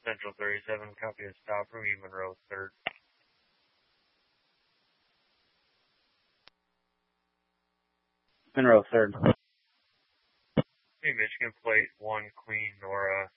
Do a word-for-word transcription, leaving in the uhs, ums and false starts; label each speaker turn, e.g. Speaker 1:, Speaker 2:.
Speaker 1: Central thirty-seven, copy a stop from you, Monroe third.
Speaker 2: Monroe third.
Speaker 1: Hey, Michigan plate one, Queen Nora,